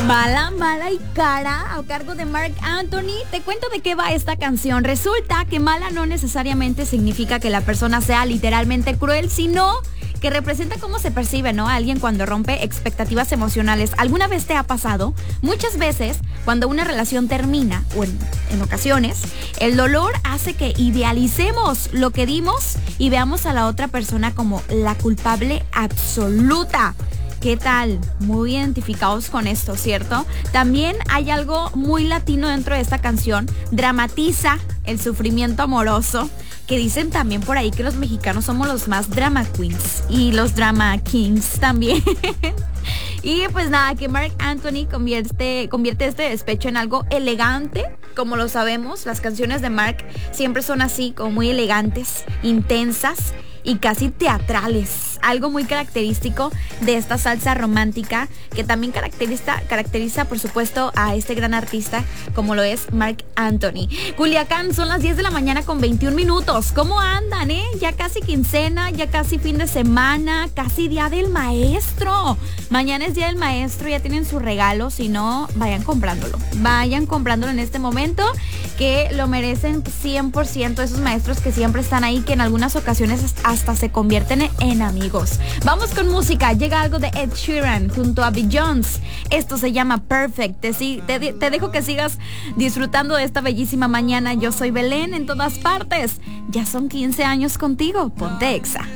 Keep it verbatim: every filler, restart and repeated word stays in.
Mala, mala y cara, a cargo de Marc Anthony. Te cuento de qué va esta canción. Resulta que mala no necesariamente significa que la persona sea literalmente cruel, sino que representa cómo se percibe, ¿no? Alguien cuando rompe expectativas emocionales. ¿Alguna vez te ha pasado? Muchas veces, cuando una relación termina, o en, en ocasiones, el dolor hace que idealicemos lo que dimos y veamos a la otra persona como la culpable absoluta. ¿Qué tal? Muy identificados con esto, ¿cierto? También hay algo muy latino dentro de esta canción. Dramatiza el sufrimiento amoroso, que dicen también por ahí que los mexicanos somos los más drama queens y los drama kings también. Y pues nada, que Marc Anthony convierte, convierte este despecho en algo elegante. Como lo sabemos, las canciones de Marc siempre son así, como muy elegantes, intensas y casi teatrales. Algo muy característico de esta salsa romántica, que también caracteriza, caracteriza por supuesto a este gran artista como lo es Marc Anthony. Culiacán, son las diez de la mañana con veintiún minutos. ¿Cómo andan, eh? Ya casi quincena, ya casi fin de semana, casi día del maestro. Mañana es día del maestro, ya tienen su regalo. Si no, vayan comprándolo. Vayan comprándolo en este momento, que lo merecen cien por ciento. Esos maestros que siempre están ahí, que en algunas ocasiones hasta se convierten en amigos. Vamos con música. Llega algo de Ed Sheeran junto a Beyoncé. Esto se llama Perfect. Te, te, te dejo que sigas disfrutando de esta bellísima mañana. Yo soy Belén en todas partes. Ya son quince años contigo. Ponte Exa.